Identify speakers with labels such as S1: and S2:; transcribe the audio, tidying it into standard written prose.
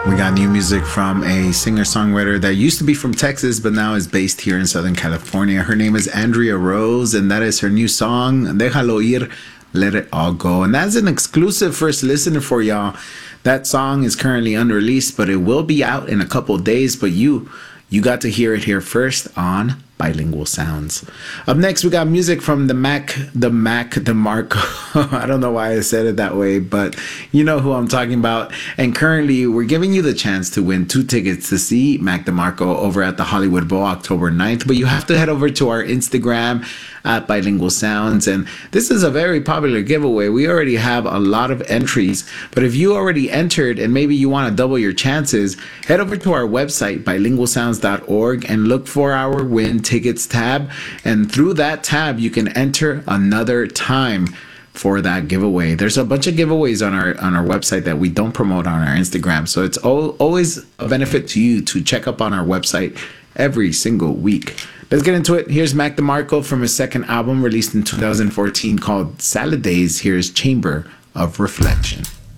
S1: We got new music from a singer-songwriter that used to be from Texas, but now is based here in Southern California. Her name is Andrea Rose, and that is her new song, Déjalo Ir, Let It All Go. And that's an exclusive first listener for y'all. That song is currently unreleased, but it will be out in a couple of days. But you got to hear it here first on Bilingual Sounds. Up next, we got music from the Mac DeMarco. I don't know why I said it that way, but you know who I'm talking about. And currently, we're giving you the chance to win 2 tickets to see Mac DeMarco over at the Hollywood Bowl October 9th. But you have to head over to our Instagram at Bilingual Sounds. And this is a very popular giveaway. We already have a lot of entries. But if you already entered and maybe you want to double your chances, head over to our website, bilingualsounds.org, and look for our Win Tickets tab. And through that tab, you can enter another time for that giveaway. There's a bunch of giveaways on our website that we don't promote on our Instagram. So it's always a benefit to you to check up on our website every single week. Let's get into it. Here's Mac DeMarco from his second album released in 2014 called Salad Days. Here's Chamber of Reflection.